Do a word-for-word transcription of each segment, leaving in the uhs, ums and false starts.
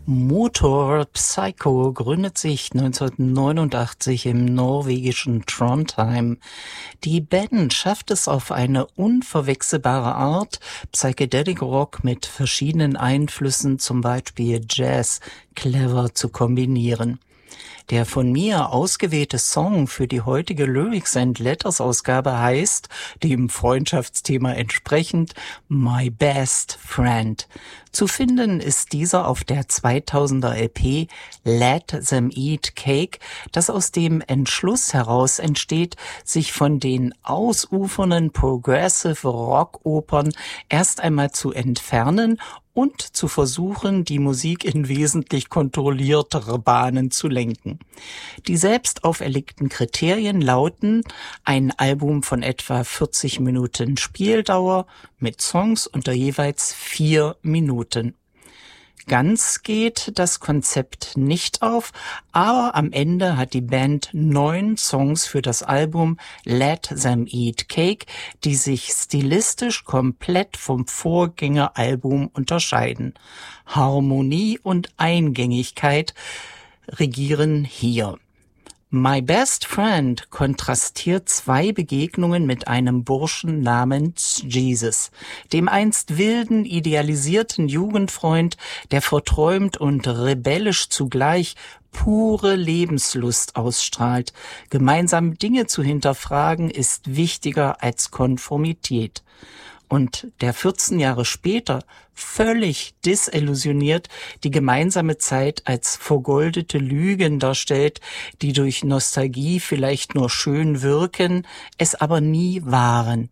Motor Psycho gründet sich neunzehnhundertneunundachtzig im norwegischen Trondheim. Die Band schafft es auf eine unverwechselbare Art, Psychedelic Rock mit verschiedenen Einflüssen, zum Beispiel Jazz, clever zu kombinieren. Der von mir ausgewählte Song für die heutige Lyrics and Letters Ausgabe heißt, dem Freundschaftsthema entsprechend, My Best Friend. Zu finden ist dieser auf der zweitausender L P Let Them Eat Cake, das aus dem Entschluss heraus entsteht, sich von den ausufernden Progressive Rock Opern erst einmal zu entfernen und zu versuchen, die Musik in wesentlich kontrolliertere Bahnen zu lenken. Die selbst auferlegten Kriterien lauten: ein Album von etwa vierzig Minuten Spieldauer mit Songs unter jeweils vier Minuten. Ganz geht das Konzept nicht auf, aber am Ende hat die Band neun Songs für das Album Let Them Eat Cake, die sich stilistisch komplett vom Vorgängeralbum unterscheiden. Harmonie und Eingängigkeit regieren hier. My Best Friend kontrastiert zwei Begegnungen mit einem Burschen namens Jesus, dem einst wilden, idealisierten Jugendfreund, der verträumt und rebellisch zugleich pure Lebenslust ausstrahlt. Gemeinsam Dinge zu hinterfragen ist wichtiger als Konformität. Und der vierzehn Jahre später völlig desillusioniert die gemeinsame Zeit als vergoldete Lügen darstellt, die durch Nostalgie vielleicht nur schön wirken, es aber nie waren.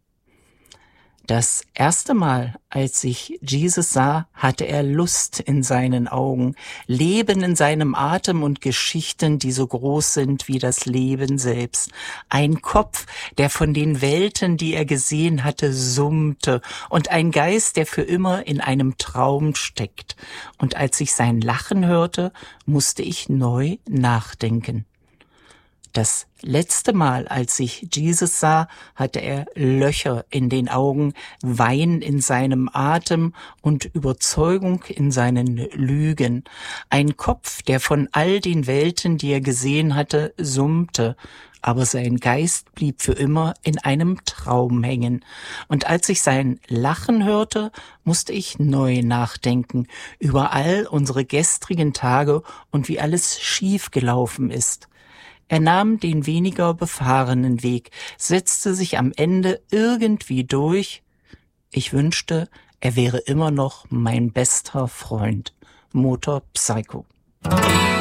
Das erste Mal, als ich Jesus sah, hatte er Lust in seinen Augen, Leben in seinem Atem und Geschichten, die so groß sind wie das Leben selbst. Ein Kopf, der von den Welten, die er gesehen hatte, summte, und ein Geist, der für immer in einem Traum steckt. Und als ich sein Lachen hörte, musste ich neu nachdenken. Das letzte Mal, als ich Jesus sah, hatte er Löcher in den Augen, Wein in seinem Atem und Überzeugung in seinen Lügen. Ein Kopf, der von all den Welten, die er gesehen hatte, summte, aber sein Geist blieb für immer in einem Traum hängen. Und als ich sein Lachen hörte, musste ich neu nachdenken über all unsere gestrigen Tage und wie alles schiefgelaufen ist. Er nahm den weniger befahrenen Weg, setzte sich am Ende irgendwie durch. Ich wünschte, er wäre immer noch mein bester Freund. Motor Psycho.